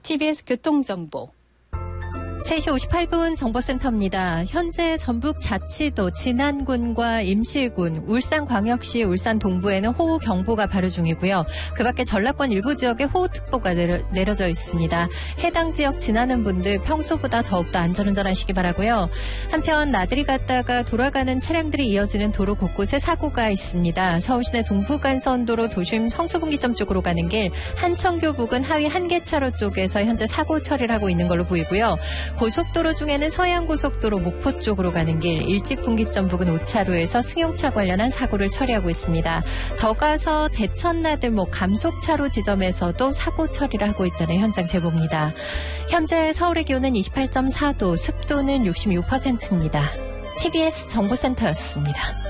TBS 교통정보 3시 58분 정보센터입니다. 현재 전북자치도 진안군과 임실군, 울산광역시 울산 동부에는 호우경보가 발효 중이고요. 그 밖에 전라권 일부 지역에 호우특보가 내려져 있습니다. 해당 지역 지나는 분들 평소보다 더욱더 안전운전하시기 바라고요. 한편 나들이 갔다가 돌아가는 차량들이 이어지는 도로 곳곳에 사고가 있습니다. 서울시내 동부간선도로 도심 성수분기점 쪽으로 가는 길 한청교 부근 하위 한계차로 쪽에서 현재 사고 처리를 하고 있는 걸로 보이고요. 고속도로 중에는 서해안고속도로 목포 쪽으로 가는 길 일직분기점 부근 5차로에서 승용차 관련한 사고를 처리하고 있습니다. 더 가서 대천나들목 감속차로 지점에서도 사고 처리를 하고 있다는 현장 제보입니다. 현재 서울의 기온은 28.4도, 습도는 66%입니다. TBS 정보센터였습니다.